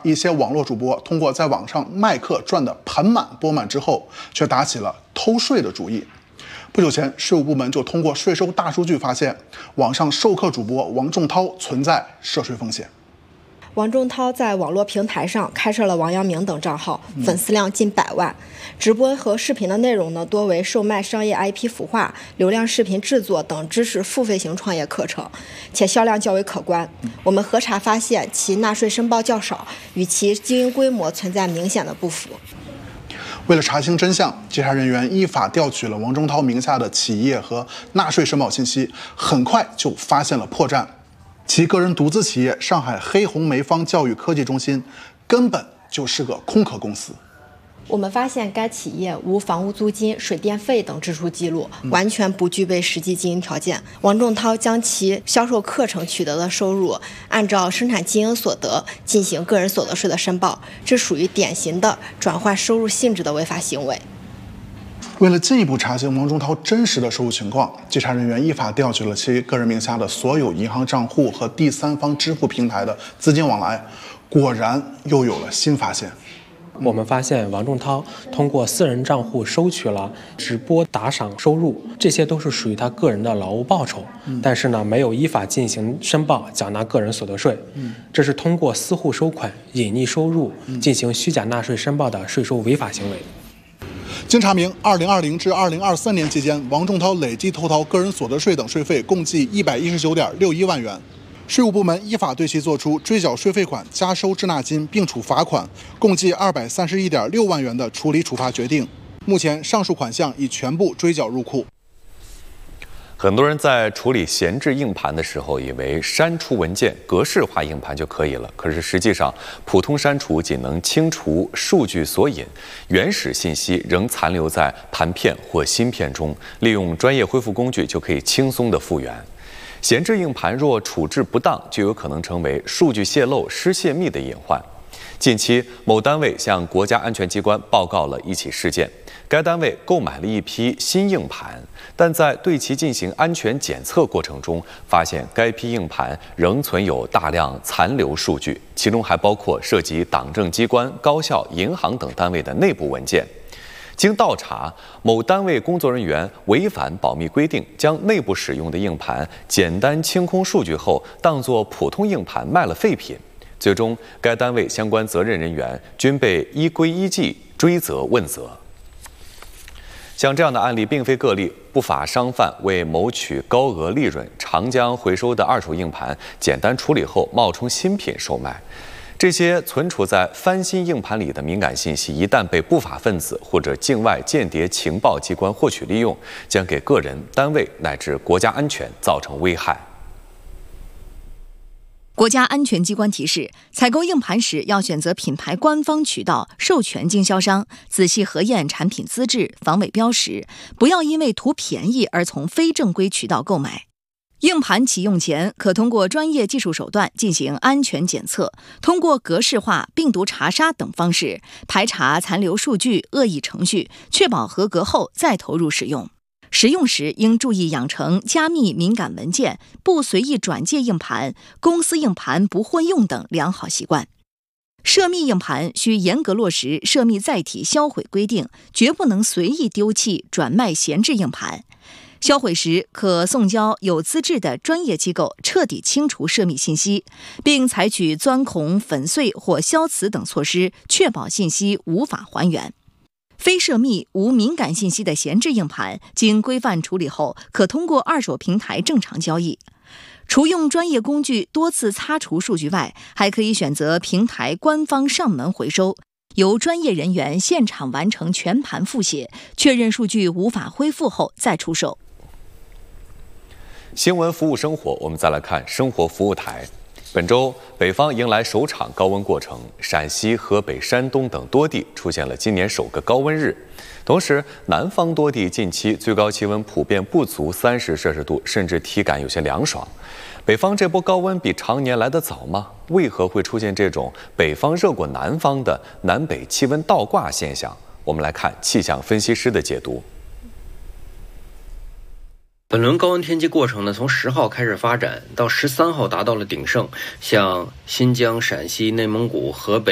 一些网络主播通过在网上卖课赚得盆满钵满之后，却打起了偷税的主意。不久前，税务部门就通过税收大数据发现，网上授课主播王仲涛存在涉税风险。 王仲涛在网络平台上开设了王阳明等账号，粉丝量近100万。直播和视频的内容呢，多为售卖商业 IP 孵化、流量视频制作等知识付费型创业课程，且销量较为可观。我们核查发现，其纳税申报较少，与其经营规模存在明显的不符。 为了查清真相，稽查人员依法调取了王仲涛名下的企业和纳税申报信息，很快就发现了破绽。其个人独资企业上海黑红梅方教育科技中心根本就是个空壳公司。 我们发现该企业无房屋租金、水电费等支出记录，完全不具备实际经营条件。王仲涛将其销售课程取得的收入按照生产经营所得进行个人所得税的申报，这属于典型的转换收入性质的违法行为。 为了进一步查清王仲涛真实的收入情况，稽查人员依法调取了其个人名下的所有银行账户和第三方支付平台的资金往来，果然又有了新发现。 我们发现王仲涛通过私人账户收取了直播打赏收入，这些都是属于他个人的劳务报酬，但是呢，没有依法进行申报缴纳个人所得税，这是通过私户收款、隐匿收入进行虚假纳税申报的税收违法行为。 经查明，2020至2023年期间，王仲涛累计偷逃个人所得税等税费共计119.61万元。税务部门依法对其作出追缴税费款、加收滞纳金，并处罚款共计231.6万元的处理处罚决定。目前，上述款项已全部追缴入库。 很多人在处理闲置硬盘的时候，以为删除文件、格式化硬盘就可以了。可是实际上，普通删除仅能清除数据索引，原始信息仍残留在盘片或芯片中，利用专业恢复工具就可以轻松地复原。闲置硬盘若处置不当，就有可能成为数据泄露、失泄密的隐患。近期，某单位向国家安全机关报告了一起事件。该单位购买了一批新硬盘，但在对其进行安全检测过程中，发现该批硬盘仍存有大量残留数据，其中还包括涉及党政机关、高校、银行等单位的内部文件。经倒查，某单位工作人员违反保密规定，将内部使用的硬盘简单清空数据后，当作普通硬盘卖了废品。最终，该单位相关责任人员均被依规依纪追责问责。像这样的案例并非个例，不法商贩为谋取高额利润，常将回收的二手硬盘简单处理后冒充新品售卖。这些存储在翻新硬盘里的敏感信息，一旦被不法分子或者境外间谍情报机关获取利用，将给个人、单位乃至国家安全造成危害。 国家安全机关提示，采购硬盘时要选择品牌官方渠道、授权经销商，仔细核验产品资质、防伪标识，不要因为图便宜而从非正规渠道购买。硬盘启用前，可通过专业技术手段进行安全检测，通过格式化、病毒查杀等方式排查残留数据、恶意程序，确保合格后再投入使用。使用时应注意养成加密敏感文件、不随意转借硬盘、公司硬盘不混用等良好习惯。涉密硬盘需严格落实涉密载体销毁规定，绝不能随意丢弃、转卖闲置硬盘。销毁时可送交有资质的专业机构彻底清除涉密信息，并采取钻孔、粉碎或消磁等措施，确保信息无法还原。非涉密、无敏感信息的闲置硬盘，经规范处理后，可通过二手平台正常交易。除用专业工具多次擦除数据外，还可以选择平台官方上门回收，由专业人员现场完成全盘复写，确认数据无法恢复后再出售。 新闻服务生活，我们再来看生活服务台。本周，北方迎来首场高温过程，陕西、河北、山东等多地出现了今年首个高温日。同时，南方多地近期最高气温普遍不足30摄氏度，甚至体感有些凉爽。北方这波高温比常年来得早吗？为何会出现这种北方热过南方的南北气温倒挂现象？我们来看气象分析师的解读。 本轮高温天气过程呢，从10号开始发展，到13号达到了鼎盛，像新疆、陕西、内蒙古、河北、